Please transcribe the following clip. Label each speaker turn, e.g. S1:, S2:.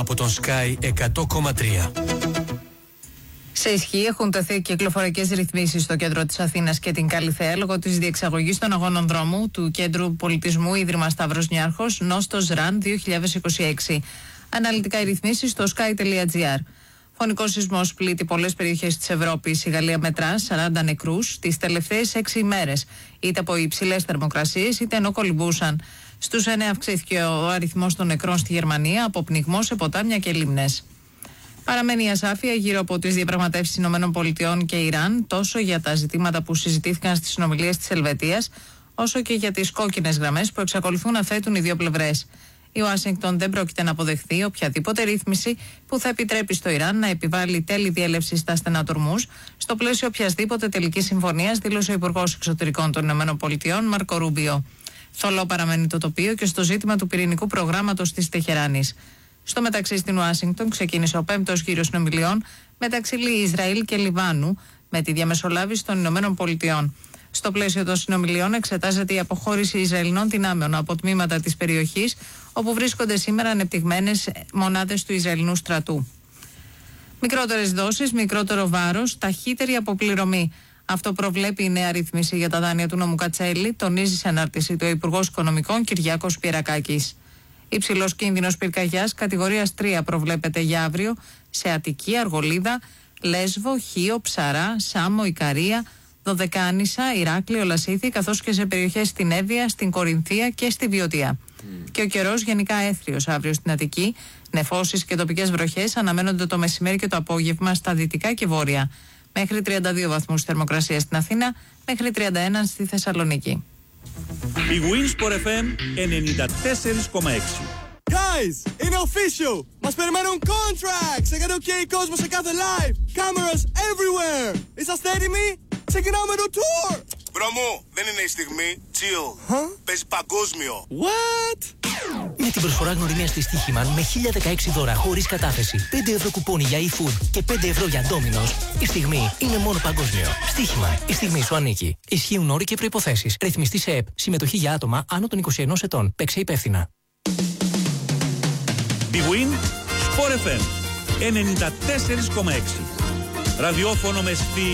S1: από τον Sky 100,3.
S2: Σε ισχύ έχουν τεθεί κυκλοφορικές ρυθμίσεις στο κέντρο της Αθήνας και την Καλιθέα λόγω της διεξαγωγής των αγώνων δρόμου του Κέντρου Πολιτισμού Ίδρυμα Σταύρος Νιάρχος Νόστος Ραν 2026. Αναλυτικά οι ρυθμίσεις στο sky.gr. Φωνικός σεισμός πλήττει πολλές περιοχές της Ευρώπης. Η Γαλλία μετρά 40 νεκρούς τις τελευταίες 6 ημέρες, είτε από υψηλές θερμοκρασίες είτε ενώ κολυμπούσαν. Στους 9 αυξήθηκε ο αριθμός των νεκρών στη Γερμανία από πνιγμό σε ποτάμια και λίμνες. Παραμένει η ασάφεια γύρω από τις διαπραγματεύσεις ΗΠΑ και Ιράν, τόσο για τα ζητήματα που συζητήθηκαν στις συνομιλίες της Ελβετίας, όσο και για τις κόκκινες γραμμές που εξακολουθούν να θέτουν οι δύο πλευρές. Η Ουάσιγκτον δεν πρόκειται να αποδεχθεί οποιαδήποτε ρύθμιση που θα επιτρέπει στο Ιράν να επιβάλλει τέλη διέλευση στα στενά του Ορμούζ στο πλαίσιο οποιασδήποτε τελικής συμφωνίας, δήλωσε ο Υπουργός Εξωτερικών των ΗΠΑ, Μάρκο Ρούμπιο. Θολό παραμένει το τοπίο και στο ζήτημα του πυρηνικού προγράμματος της Τεχεράνης. Στο μεταξύ, στην Ουάσιγκτον ξεκίνησε ο 5ος γύρος συνομιλιών μεταξύ Ισραήλ και Λιβάνου με τη διαμεσολάβηση των ΗΠΑ. Στο πλαίσιο των συνομιλιών εξετάζεται η αποχώρηση Ισραηλινών δυνάμεων από τμήματα της περιοχής όπου βρίσκονται σήμερα ανεπτυγμένες μονάδες του Ισραηλινού στρατού. Μικρότερες δόσεις, μικρότερο βάρος, ταχύτερη αποπληρωμή. Αυτό προβλέπει η νέα ρύθμιση για τα δάνεια του νόμου Κατσέλη, τονίζει σε ανάρτηση του Υπουργός Οικονομικών Κυριάκος Πιερακάκης. Υψηλός κίνδυνος πυρκαγιάς κατηγορίας 3 προβλέπεται για αύριο σε Αττική, Αργολίδα, Λέσβο, Χίο, Ψαρά, Σάμο, Ικαρία, Δωδεκάνησα, Ηράκλειο, Λασίθι, καθώς και σε περιοχές στην Εύβοια, στην Κορινθία και στη Βιωτία. Και ο καιρός γενικά έθριος αύριο στην Αττική. Νεφώσεις και τοπικές βροχές αναμένονται το μεσημέρι και το απόγευμα στα δυτικά και βόρεια. Μέχρι 32 βαθμούς θερμοκρασία στην Αθήνα, μέχρι 31 στη Θεσσαλονίκη.
S3: Η Winsport FM 94,6.
S4: Guys, είναι official! Μας περιμένουν contracts! Έκανε OK κόσμο σε κάθε live! Cameras everywhere! Είσαστε έτοιμοι? Ξεκινάμε το tour!
S5: Μπρο μου, δεν είναι η στιγμή. Chill. Παίζει παγκόσμιο.
S4: What?
S6: Με την προσφορά γνωριμίας της Στοίχημαν με 1016 δώρα χωρίς κατάθεση, 5 ευρώ κουπόνι για eFood και 5 ευρώ για Domino's, η στιγμή είναι μόνο παγκόσμιο. Στοίχημαν, η στιγμή σου ανήκει. Ισχύουν όροι και προϋποθέσεις. Ρυθμιστή σε ΕΠ. Συμμετοχή για άτομα άνω των 21 ετών. Παίξε υπεύθυνα.
S3: Η Winsport FM 94,6. Ραδιόφωνο με